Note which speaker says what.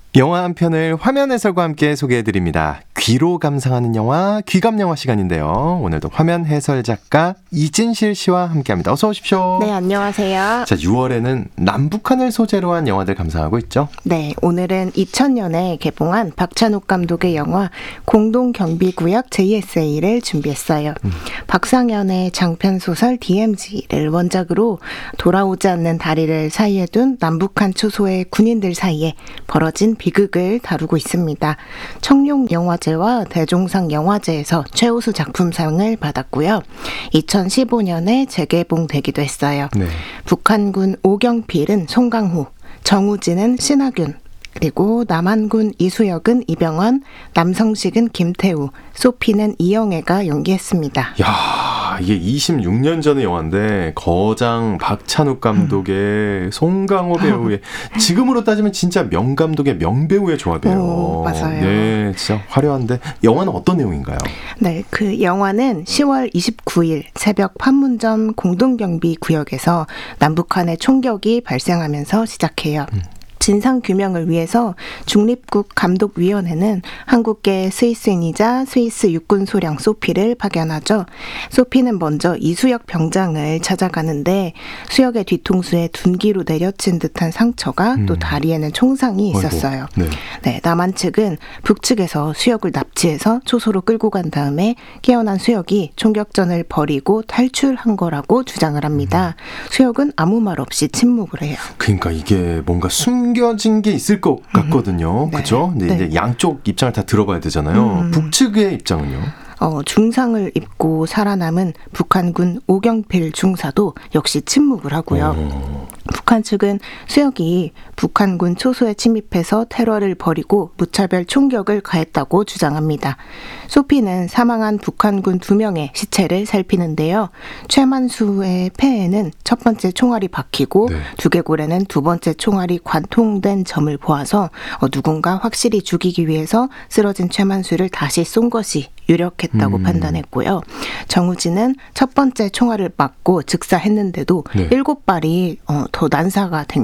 Speaker 1: 영화 한 편을 화면 해설과 함께 소개해드립니다. 귀로 감상하는 영화, 귀감영화 시간인데요. 오늘도 화면 해설 작가 이진실 씨와 함께합니다. 어서 오십시오.
Speaker 2: 네, 안녕하세요.
Speaker 1: 자, 6월에는 남북한을 소재로 한 영화들 감상하고 있죠?
Speaker 2: 네, 오늘은 2000년에 개봉한 박찬욱 감독의 영화 공동경비구역 JSA를 준비했어요. 박상현의 장편소설 DMZ를 원작으로 돌아오지 않는 다리를 사이에 둔 남북한 초소의 군인들 사이에 벌어진 비극을 다루고 있습니다. 청룡영화제와 대종상 영화제에서 최우수 작품상을 받았고요. 2015년에 재개봉되기도 했어요.
Speaker 1: 네.
Speaker 2: 북한군 오경필은 송강호, 정우진은 신하균, 그리고 남한군 이수혁은 이병헌, 남성식은 김태우, 소피는 이영애가 연기했습니다.
Speaker 1: 야, 이게 26년 전의 영화인데 거장 박찬욱 감독의 송강호 배우의 지금으로 따지면 진짜 명감독의 명배우의 조합이에요.
Speaker 2: 오, 맞아요.
Speaker 1: 네, 진짜 화려한데 영화는 어떤 내용인가요?
Speaker 2: 네, 그 영화는 10월 29일 새벽 판문점 공동경비구역에서 남북한의 총격이 발생하면서 시작해요. 진상규명을 위해서 중립국 감독위원회는 한국계 스위스인이자 스위스 육군소령 소피를 파견하죠. 소피는 먼저 이수혁 병장을 찾아가는데 수혁의 뒤통수에 둔기로 내려친 듯한 상처가 또 다리에는 총상이 있었어요.
Speaker 1: 네.
Speaker 2: 네, 남한 측은 북측에서 수혁을 납치해서 초소로 끌고 간 다음에 깨어난 수혁이 총격전을 벌이고 탈출한 거라고 주장을 합니다. 수혁은 아무 말 없이 침묵을 해요.
Speaker 1: 그러니까 이게 뭔가 숨겨진 게 있을 것 같거든요.
Speaker 2: 네.
Speaker 1: 그렇죠? 근데
Speaker 2: 네.
Speaker 1: 이제 양쪽 입장을 다 들어봐야 되잖아요. 북측의 입장은요?
Speaker 2: 중상을 입고 살아남은 북한군 오경필 중사도 역시 침묵을 하고요. 북한 측은 수혁이 북한군 초소에 침입해서 테러를 벌이고 무차별 총격을 가했다고 주장합니다. 소피는 사망한 북한군 2명의 시체를 살피는데요. 최만수의 폐에는 첫 번째 총알이 박히고
Speaker 1: 네.
Speaker 2: 두개골에는 두 번째 총알이 관통된 점을 보아서 누군가 확실히 죽이기 위해서 쓰러진 최만수를 다시 쏜 것이 유력했다고 판단했고요. 정우진은 첫 번째 총알을 맞고 즉사했는데도
Speaker 1: 네.
Speaker 2: 7발이 더 난사가 된